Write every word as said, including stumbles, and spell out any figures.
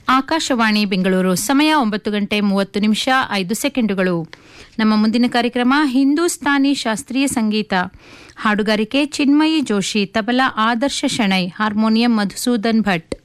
ಆಕಾಶವಾಣಿ ಬೆಂಗಳೂರು. ಸಮಯ ಒಂಬತ್ತು ಗಂಟೆ ಮೂವತ್ತು ನಿಮಿಷ ಐದು ಸೆಕೆಂಡುಗಳು. ನಮ್ಮ ಮುಂದಿನ ಕಾರ್ಯಕ್ರಮ ಹಿಂದೂಸ್ತಾನಿ ಶಾಸ್ತ್ರೀಯ ಸಂಗೀತ. ಹಾಡುಗಾರಿಕೆ ಚಿನ್ಮಯಿ ಜೋಶಿ, ತಬಲಾ ಆದರ್ಶ ಶೆಣೈ, ಹಾರ್ಮೋನಿಯಂ ಮಧುಸೂದನ್ ಭಟ್.